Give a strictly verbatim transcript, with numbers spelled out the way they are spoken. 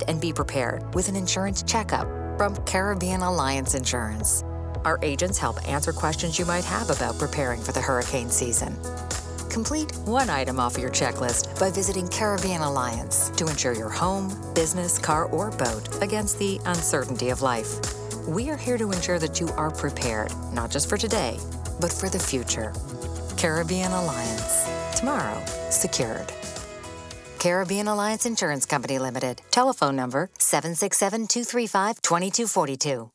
and be prepared with an insurance checkup from Caribbean Alliance Insurance. Our agents help answer questions you might have about preparing for the hurricane season. Complete one item off your checklist by visiting Caribbean Alliance to insure your home, business, car, or boat against the uncertainty of life. We are here to ensure that you are prepared, not just for today, but for the future. Caribbean Alliance. Tomorrow, secured. Caribbean Alliance Insurance Company Limited. Telephone number seven six seven, two three five, two two four two.